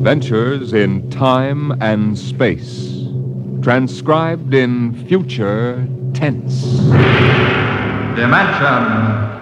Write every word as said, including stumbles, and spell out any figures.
Adventures in Time and Space. Transcribed in future tense. Dimension